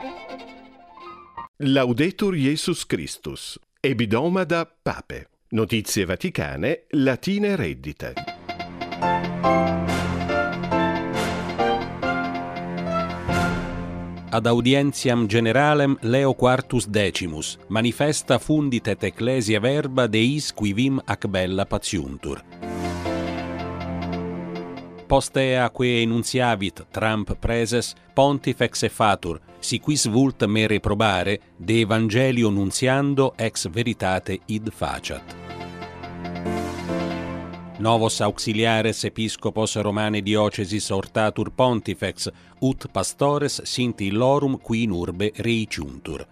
Laudetur Jesus Christus. Hebdomada Pape. Notizie vaticane, latine reddite. Ad audientiam generalem Leo Quartus Decimus manifesta fundit et ecclesia verba deis qui vim ac bella patiuntur. Post ea quae enunciavit Trump preses, pontifex effatur, si quis vult me reprobare, de evangelio nuntiando ex veritate id faciat. Novos auxiliares episcopos Romane diocesis ortatur pontifex, ut pastores sint illorum qui in urbe reiciuntur.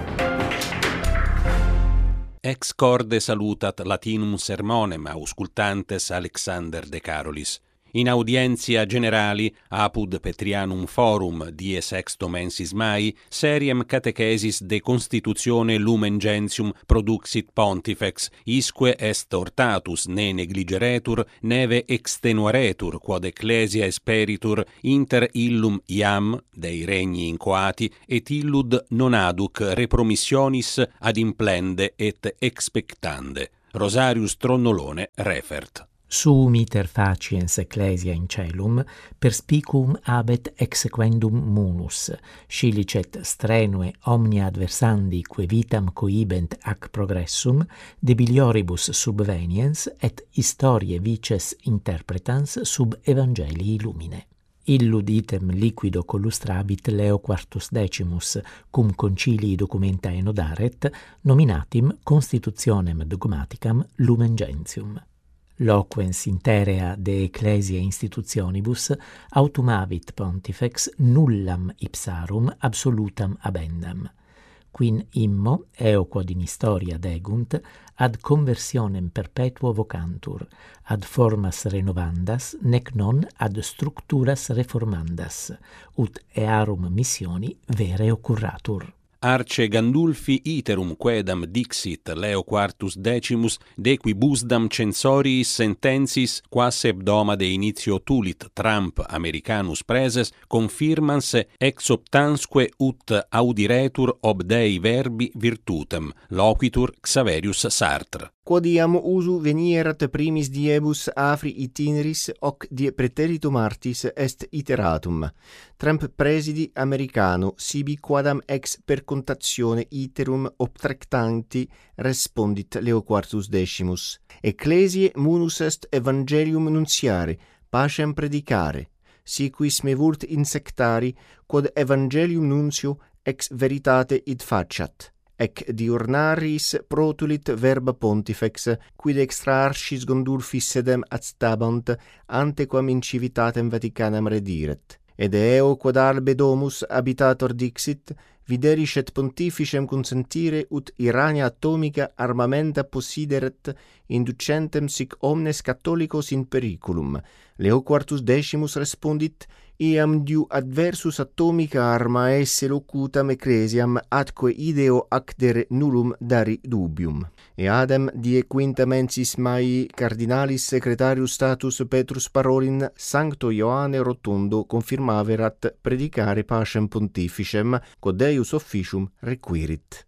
Ex corde salutat Latinum sermonem auscultantes Alexander de Carolis. In audientia generali, apud Petrianum Forum die sexto mensis Mai, seriem catechesis de constitutione Lumen Gentium produxit pontifex, isque est ortatus ne negligeretur, neve extenuaretur, quod ecclesia esperitur inter illum iam, dei regni incoati, et illud non aduc repromissionis ad implende et expectande. Rosarius Tronnolone refert. Suum iter faciens ecclesia in celum, perspicuum abet exequendum munus, scilicet strenue omnia adversandi que vitam cohibent ac progressum, debilioribus subveniens et historiae vices interpretans sub evangelii lumine. Illud item liquido collustravit Leo Quartus Decimus, cum concilii documenta enodaret, nominatim constitutionem dogmaticam Lumen Gentium. Loquens interea de ecclesia institutionibus autumavit pontifex nullam ipsarum absolutam abendam, quin immo, eo quod in historia degunt, ad conversionem perpetuo vocantur, ad formas renovandas, nec non ad structuras reformandas, ut earum missioni vere occurratur. Arce Gandulfi iterum quedam dixit Leo Quartus Decimus, de quibusdam censoriis sentensis quas hebdomade initio tulit Trump Americanus preses, confirmans ex optansque ut audiretur ob Dei verbi virtutem, loquitur Xaverius Sartre. Quod iam usu venierat primis diebus afri itineris, hoc die praeterito martis est iteratum. Trump presidi Americano, sibi quadam ex per contatione iterum obtractanti respondit Leo Quartus Decimus. Ecclesiae munus est evangelium nunciare, pacem predicare. Si quis me vult insectari, quod evangelium nuncio ex veritate id faciat. Ec diurnaris protulit verba pontifex, quid extra archis Gandulfis sedem adstabant, antequam in civitatem Vaticanam rediret. Ed eo quod albe domus habitator dixit, videris et pontificem consentire ut Irania atomica armamenta possideret, inducentem sic omnes catholicos in periculum. Leo Quartus Decimus respondit, iam diu adversus atomica arma esse locutam ecclesiam atque ideo acdere nullum dari dubium. Eadem die quinta mensis Mai cardinalis secretarius status Petrus Parolin Sancto Ioanne Rotundo confirmaverat predicare pacem pontificem, quod Deus officium requirit.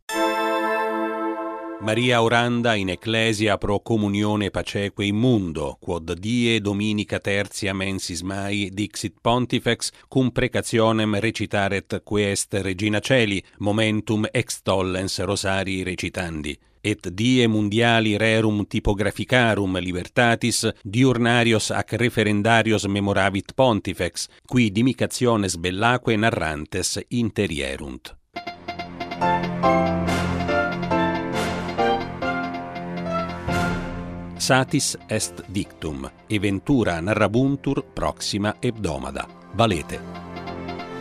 Maria oranda in ecclesia pro communione paceque in mundo, quod die dominica tertia mensis Mai dixit pontifex, cum precationem recitaret quest Regina Celi, momentum extollens rosarii recitandi. Et die mundiali rerum typograficarum libertatis, diurnarios ac referendarios memoravit pontifex, qui dimicationes bellaque narrantes interierunt. Satis est dictum, eventura narrabuntur proxima hebdomada. Valete.